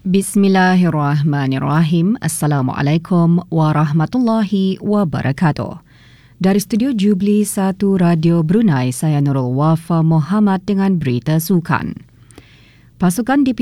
Bismillahirrahmanirrahim. Assalamualaikum warahmatullahi wabarakatuh. Dari studio Jubli 1 Radio Brunei, saya Nurul Wafa Muhammad dengan berita sukan. Pasukan DPR